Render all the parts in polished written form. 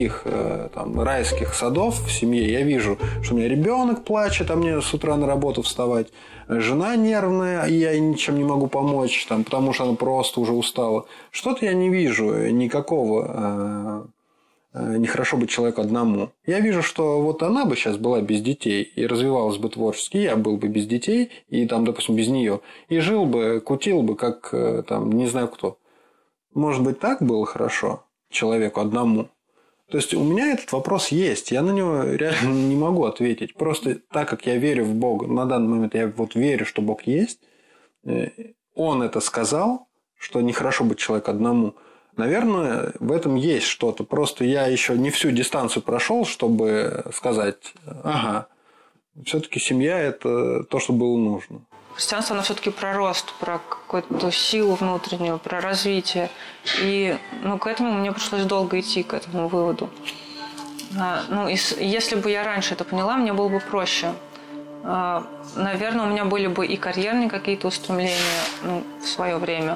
там, райских садов в семье. Я вижу, что у меня ребенок плачет, а мне с утра на работу вставать. Жена нервная, и я ничем не могу помочь, там, потому что она просто уже устала. Что-то я не вижу никакого нехорошо быть человеку одному. Я вижу, что вот она бы сейчас была без детей и развивалась бы творчески, я был бы без детей и, там, допустим, без нее. И жил бы, кутил бы, как там, не знаю кто. Может быть, так было хорошо человеку одному? То есть, у меня этот вопрос есть. Я на него реально не могу ответить. Просто так, как я верю в Бога, на данный момент я вот верю, что Бог есть. Он это сказал, что нехорошо быть человеку одному. Наверное, в этом есть что-то. Просто я еще не всю дистанцию прошел, чтобы сказать, ага, все-таки семья – это то, что было нужно. Христианство, оно все-таки про рост, про какую-то силу внутреннюю, про развитие. И к этому мне пришлось долго идти, к этому выводу. Если бы я раньше это поняла, мне было бы проще. Наверное, у меня были бы и карьерные какие-то устремления в свое время.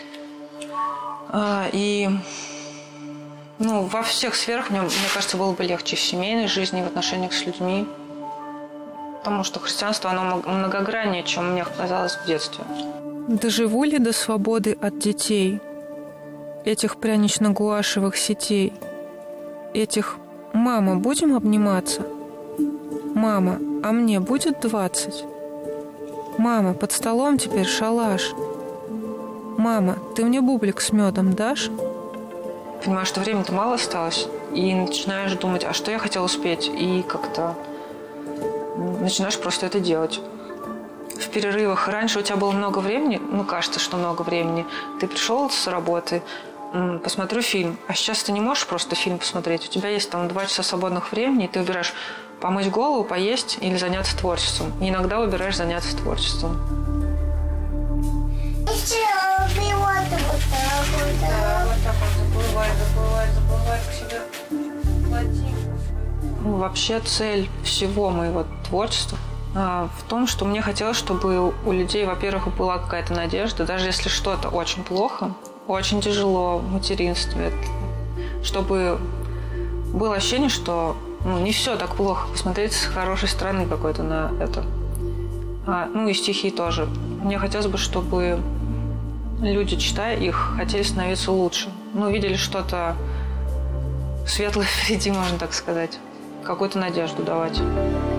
И во всех сферах мне кажется, было бы легче в семейной жизни, в отношениях с людьми. Потому что христианство, оно многограннее, чем мне казалось в детстве. Доживу ли до свободы от детей, этих прянично-гуашевых сетей, этих «Мама, будем обниматься?» «Мама, а мне будет 20?» «Мама, под столом теперь шалаш?» «Мама, ты мне бублик с медом дашь?» Понимаешь, что времени-то мало осталось, и начинаешь думать, а что я хотела успеть, и как-то начинаешь просто это делать. В перерывах раньше у тебя было много времени, кажется, что много времени. Ты пришел с работы, посмотрю фильм, а сейчас ты не можешь просто фильм посмотреть. У тебя есть там 2 часа свободных времени, и ты выбираешь помыть голову, поесть или заняться творчеством. И иногда выбираешь заняться творчеством. Заплывает к себе. Вообще цель всего моего творчества в том, что мне хотелось, чтобы у людей, во-первых, была какая-то надежда, даже если что-то очень плохо, очень тяжело в материнстве, чтобы было ощущение, что не все так плохо, посмотреть с хорошей стороны какой-то на это. И стихи тоже. Мне хотелось бы, чтобы люди, читая их, хотели становиться лучше. Видели что-то светлое впереди, можно так сказать. Какую-то надежду давать.